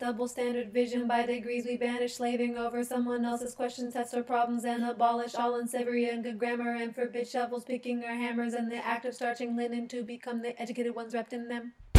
Double standard vision by degrees we banish, slaving over someone else's questions, test our problems, and abolish all unsavory and good grammar, and forbid shovels, picking our hammers, and the act of starching linen to become the educated ones wrapped in them.